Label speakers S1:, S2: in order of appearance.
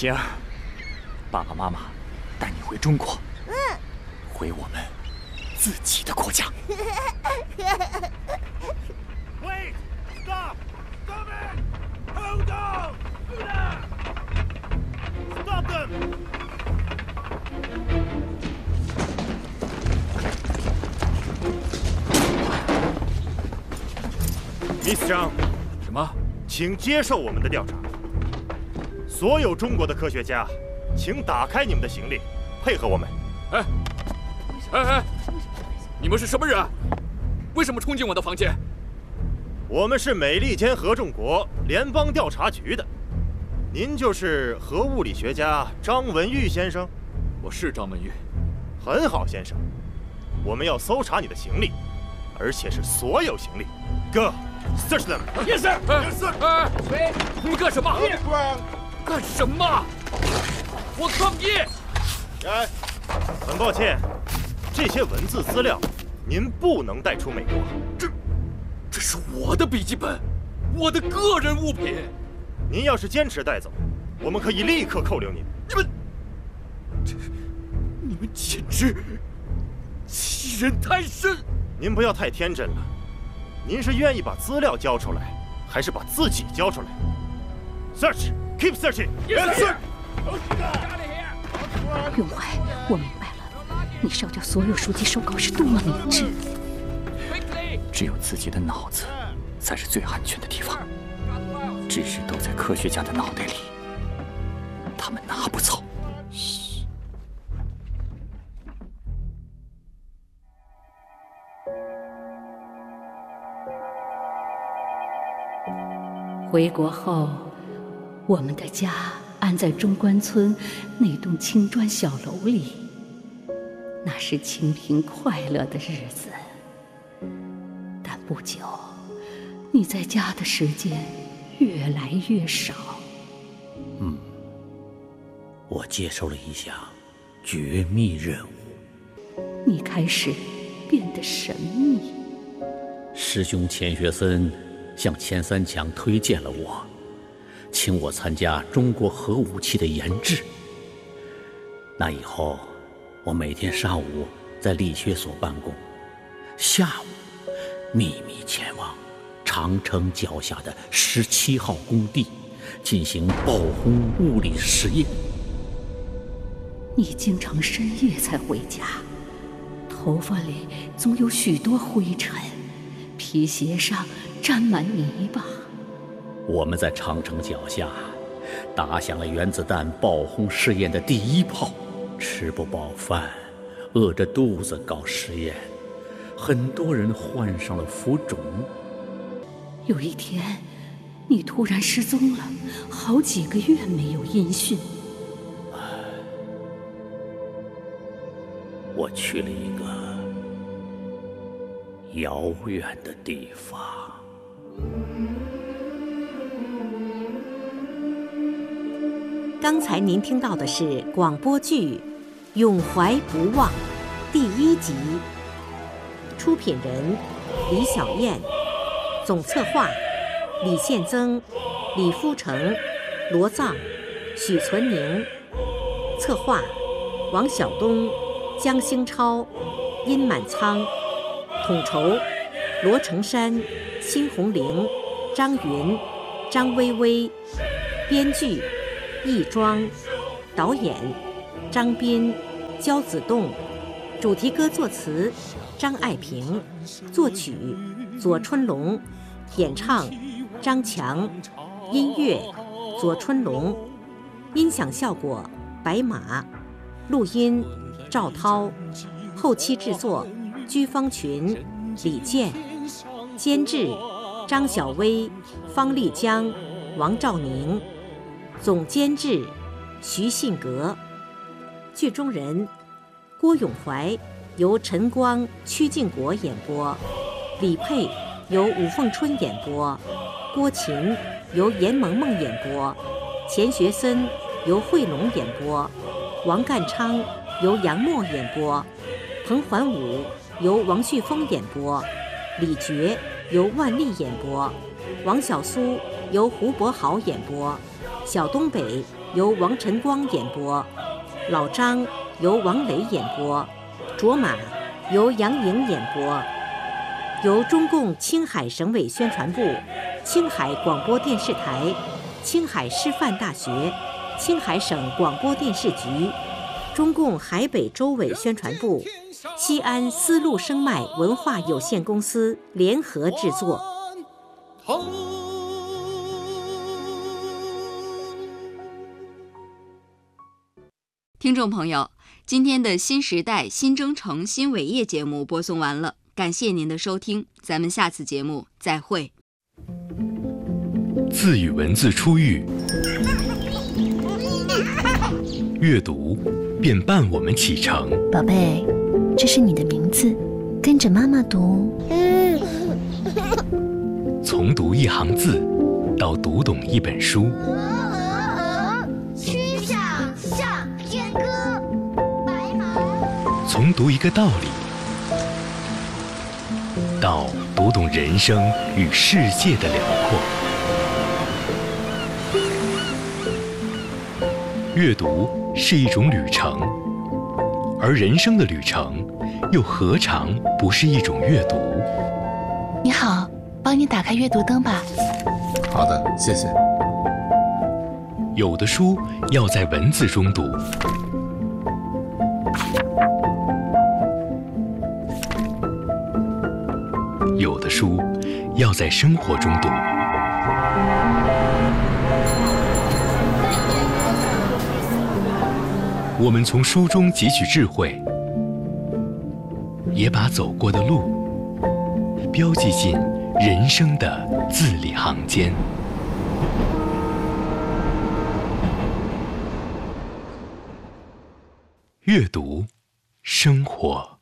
S1: 行，爸爸妈妈带你回中国，回我们自己的国家。
S2: Wait! Stop! Stop it! Hold on! Stop them! Mr. 张，
S1: 什么？
S2: 请接受我们的调查。所有中国的科学家，请打开你们的行李，配合我们。
S3: 哎！你们是什么人？为什么冲进我的房间？
S2: 我们是美利坚合众国联邦调查局的。您就是核物理学家张文玉先生？
S3: 我是张文玉。
S2: 很好，先生。我们要搜查你的行李，而且是所有行李。Go, search them.
S3: Yes, sir. Yes, sir. 喂，你们干什么？干什么？我抗议！
S2: 哎，很抱歉，这些文字资料您不能带出美国。
S3: 这是我的笔记本，我的个人物品。
S2: 您要是坚持带走，我们可以立刻扣留您。
S3: 你们简直欺人太甚！
S2: 您不要太天真了。您是愿意把资料交出来，还是把自己交出来 ？Search, keep searching.
S3: Yes, sir.
S4: 永怀，我明白了，你烧掉所有书籍手稿是多么明智。
S1: 只有自己的脑子才是最安全的地方，知识都在科学家的脑袋里，他们拿不走。
S4: 嘘。回国后，我们的家安在中关村那栋青砖小楼里，那是清贫快乐的日子。但不久，你在家的时间越来越少。
S5: 我接受了一项绝密任务。
S4: 你开始变得神秘。
S5: 师兄钱学森向钱三强推荐了我，请我参加中国核武器的研制。那以后，我每天上午在力学所办公，下午秘密前往长城脚下的17号工地进行爆轰物理实验。
S4: 你经常深夜才回家，头发里总有许多灰尘，皮鞋上沾满泥巴。
S5: 我们在长城脚下打响了原子弹爆轰试验的第一炮，吃不饱饭，饿着肚子搞实验，很多人患上了浮肿。
S4: 有一天，你突然失踪了，好几个月没有音讯。
S5: 我去了一个遥远的地方。
S6: 刚才您听到的是广播剧《永怀不忘》第1集，出品人李小燕，总策划李宪增、李夫成、罗藏、许存宁，策划王晓东、江兴超、殷满仓，统筹罗成山、辛红玲、张云、张薇薇，编剧易庄，导演张斌、焦子栋，主题歌作词张爱萍，作曲左春龙，演唱张强，音乐左春龙，音响效果白马，录音赵涛，后期制作居方群、李健，监制张晓薇、方丽江、王兆宁，总监制徐信阁。剧中人郭永怀由陈光、曲靖国演播，李佩由武凤春演播，郭琴由严萌萌演播，钱学森由惠龙演播，王干昌由杨默演播，彭桓武由王旭峰演播，李珏由万丽演播，王小苏由胡柏豪演播，小东北由王晨光演播，老张由王磊演播，卓玛由杨颖演播，由中共青海省委宣传部、青海广播电视台、青海师范大学、青海省广播电视局、中共海北州委宣传部、西安丝路声脉文化有限公司联合制作。
S7: 听众朋友，今天的新时代新征程新伟业节目播送完了，感谢您的收听，咱们下次节目再会。
S8: 自与文字初遇，阅读便伴我们启程。
S9: 宝贝，这是你的名字，跟着妈妈读。
S8: 从读一行字到读懂一本书，
S10: 曲项向天歌，白马。
S8: 从读一个道理到读懂人生与世界的辽阔。阅读是一种旅程，而人生的旅程又何尝不是一种阅读？
S9: 你好，帮你打开阅读灯吧。
S11: 好的，谢谢。
S8: 有的书要在文字中读，有的书要在生活中读。我们从书中汲取智慧，也把走过的路标记进人生的字里行间。阅读，生活。